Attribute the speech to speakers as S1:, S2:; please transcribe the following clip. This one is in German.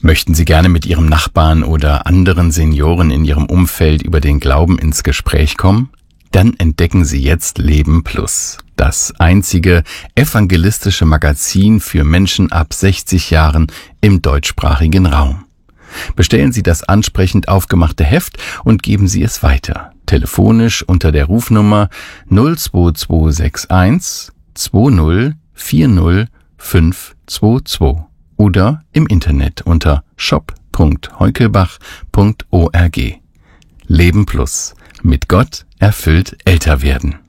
S1: Möchten Sie gerne mit Ihrem Nachbarn oder anderen Senioren in Ihrem Umfeld über den Glauben ins Gespräch kommen? Dann entdecken Sie jetzt Leben Plus, das einzige evangelistische Magazin für Menschen ab 60 Jahren im deutschsprachigen Raum. Bestellen Sie das ansprechend aufgemachte Heft und geben Sie es weiter. Telefonisch unter der Rufnummer 02261 20 40 522 oder im Internet unter shop.heukelbach.org. Leben Plus. Mit Gott erfüllt älter werden.